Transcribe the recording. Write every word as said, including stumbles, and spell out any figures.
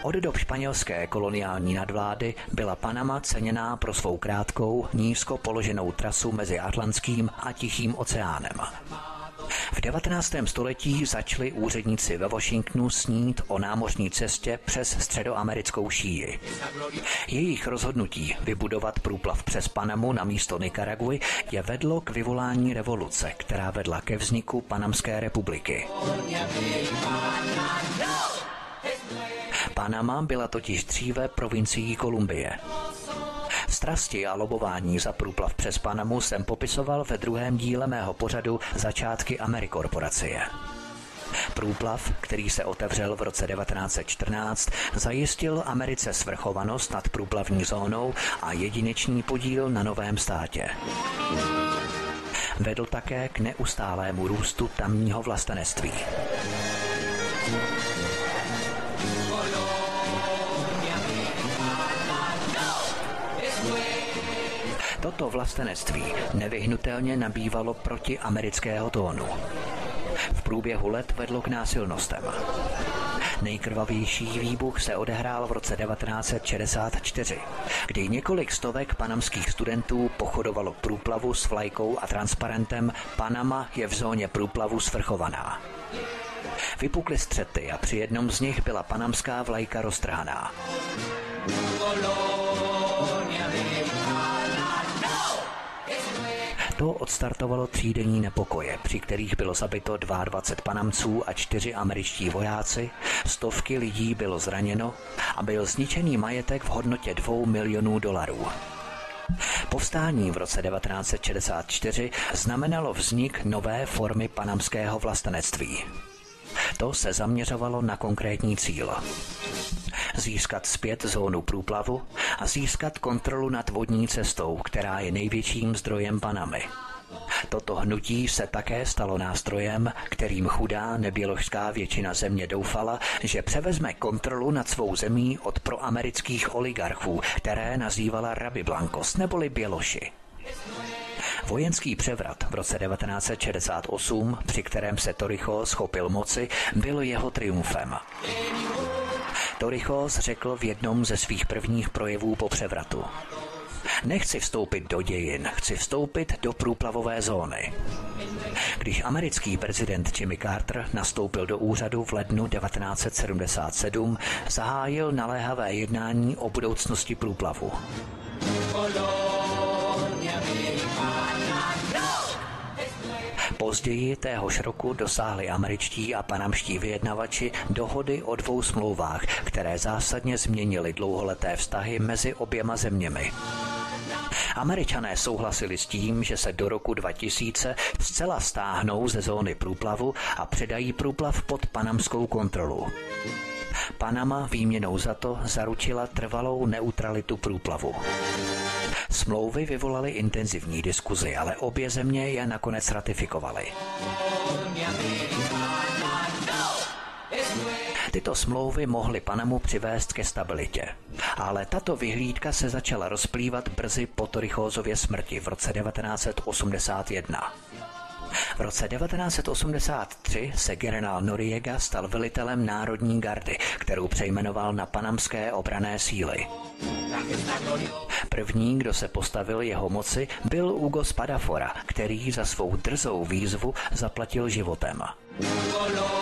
Od dob španělské koloniální nadvlády byla Panama ceněná pro svou krátkou, nízko položenou trasu mezi Atlantským a Tichým oceánem. V devatenáctém století začali úředníci ve Washingtonu snít o námořní cestě přes středoamerickou šíji. Jejich rozhodnutí vybudovat průplav přes Panamu na místo Nikaraguy je vedlo k vyvolání revoluce, která vedla ke vzniku Panamské republiky. Panama byla totiž dříve provincií Kolumbie. Strasti a lobování za průplav přes Panamu jsem popisoval ve druhém díle mého pořadu Začátky Amerikorporacie. Průplav, který se otevřel v roce devatenáct set čtrnáct, zajistil Americe svrchovanost nad průplavní zónou a jedinečný podíl na novém státě. Vedl také k neustálému růstu tamního vlastenectví. Toto vlastenectví nevyhnutelně nabývalo protiamerického tónu. V průběhu let vedlo k násilnostem. Nejkrvavější výbuch se odehrál v roce devatenáct set šedesát čtyři, kdy několik stovek panamských studentů pochodovalo k průplavu s vlajkou a transparentem Panama je v zóně průplavu svrchovaná. Vypukly střety a při jednom z nich byla panamská vlajka roztrhaná. To odstartovalo třídenní nepokoje, při kterých bylo zabito dvacet dva Panamců a čtyři američtí vojáci, stovky lidí bylo zraněno a byl zničený majetek v hodnotě dvou milionů dolarů. Povstání v roce devatenáct set šedesát čtyři znamenalo vznik nové formy panamského vlastenectví. To se zaměřovalo na konkrétní cíl. Získat zpět zónu průplavu a získat kontrolu nad vodní cestou, která je největším zdrojem Panamy. Toto hnutí se také stalo nástrojem, kterým chudá neběložská většina země doufala, že převezme kontrolu nad svou zemí od proamerických oligarchů, které nazývala Rabi Blancos neboli Běloši. Vojenský převrat v roce devatenáct set šedesát osm, při kterém se Torrijos chopil moci, byl jeho triumfem. Torrijos řekl v jednom ze svých prvních projevů po převratu: Nechci vstoupit do dějin, chci vstoupit do průplavové zóny. Když americký prezident Jimmy Carter nastoupil do úřadu v lednu devatenáct set sedmdesát sedm, zahájil naléhavé jednání o budoucnosti průplavu. Později téhož roku dosáhli američtí a panamští vyjednavači dohody o dvou smlouvách, které zásadně změnily dlouholeté vztahy mezi oběma zeměmi. Američané souhlasili s tím, že se do roku dva tisíce zcela stáhnou ze zóny průplavu a předají průplav pod panamskou kontrolu. Panama výměnou za to zaručila trvalou neutralitu průplavu. Smlouvy vyvolaly intenzivní diskuzi, ale obě země je nakonec ratifikovaly. Tyto smlouvy mohly Panamu přivést ke stabilitě, ale tato vyhlídka se začala rozplývat brzy po Torrijosově smrti v roce devatenáct set osmdesát jedna. V roce devatenáct set osmdesát tři se generál Noriega stal velitelem Národní gardy, kterou přejmenoval na panamské obranné síly. První, kdo se postavil jeho moci, byl Hugo Spadafora, který za svou drzou výzvu zaplatil životem.